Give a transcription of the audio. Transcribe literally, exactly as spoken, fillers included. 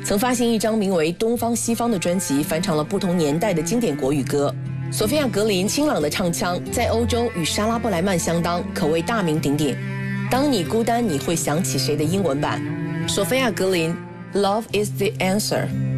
曾发行一张名为《东方西方》的专辑，翻唱了不同年代的经典国语歌。索菲亚·格林清朗的唱腔在欧洲与莎拉·布莱曼相当，可谓大名鼎鼎。当你孤单，你会想起谁的英文版？索菲亚·格林 ，Love is the answer。